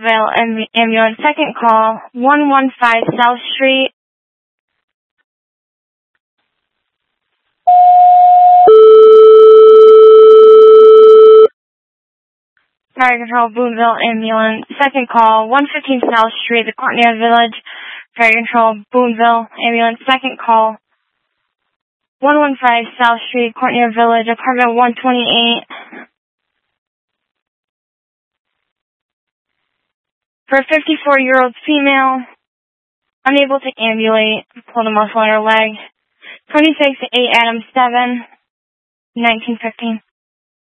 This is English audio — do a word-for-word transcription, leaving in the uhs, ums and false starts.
Brookville Am- Ambulance, second call, one one five South Street. Fire Control, Boonville Ambulance, second call, one fifteen South Street, the Courtney Village. Fire Control, Boonville Ambulance, second call, one one five South Street, Courtney Village, apartment one twenty-eight. For a fifty-four-year-old female, unable to ambulate, pulled a muscle in her leg. twenty-six eight Adams seven, nineteen fifteen.